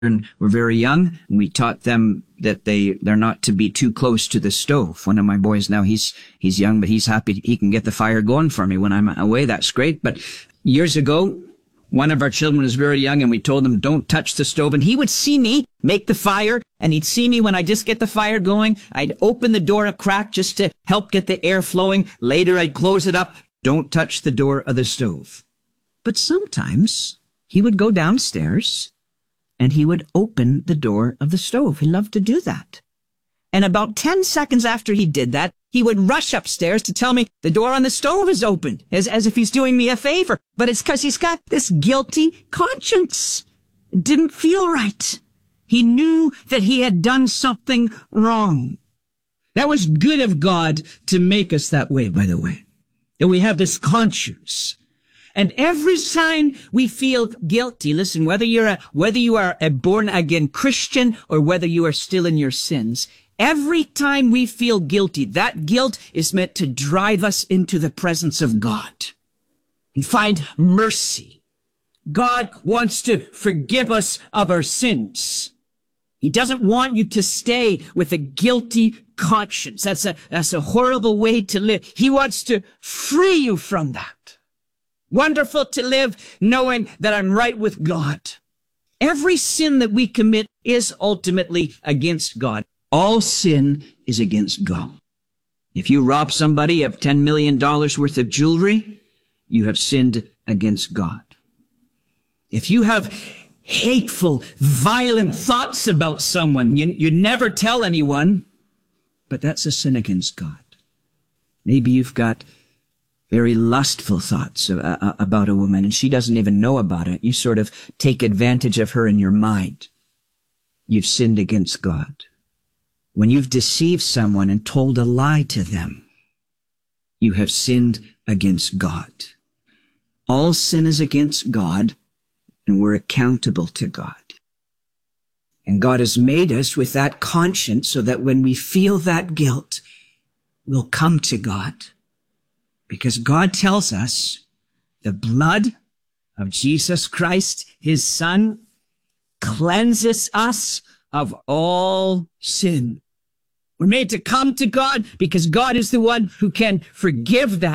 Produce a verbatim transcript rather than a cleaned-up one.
children were very young, and we taught them that they, they're not to be too close to the stove. One of my boys now, he's, he's young, but he's happy he can get the fire going for me when I'm away. That's great. But years ago, one of our children was very young, and we told him, don't touch the stove. And he would see me make the fire, and he'd see me when I just get the fire going. I'd open the door a crack just to help get the air flowing. Later, I'd close it up. Don't touch the door of the stove. But sometimes he would go downstairs and he would open the door of the stove. He loved to do that. And about ten seconds after he did that, he would rush upstairs to tell me the door on the stove is open, as, as if he's doing me a favor. But it's because he's got this guilty conscience. It didn't feel right. He knew that he had done something wrong. That was good of God to make us that way, by the way. That we have this conscience. And every time we feel guilty, listen, whether you're a, whether you are a born-again Christian or whether you are still in your sins, every time we feel guilty, that guilt is meant to drive us into the presence of God and find mercy. God wants to forgive us of our sins. He doesn't want you to stay with a guilty conscience. That's a, that's a horrible way to live. He wants to free you from that. Wonderful to live knowing that I'm right with God. Every sin that we commit is ultimately against God. All sin is against God. If you rob somebody of ten million dollars worth of jewelry, you have sinned against God. If you have hateful, violent thoughts about someone, you, you never tell anyone, but that's a sin against God. Maybe you've got very lustful thoughts uh, about a woman, and she doesn't even know about it. You sort of take advantage of her in your mind. You've sinned against God. When you've deceived someone and told a lie to them, you have sinned against God. All sin is against God, and we're accountable to God. And God has made us with that conscience so that when we feel that guilt, we'll come to God. Because God tells us the blood of Jesus Christ, his Son, cleanses us of all sin. We're made to come to God because God is the one who can forgive that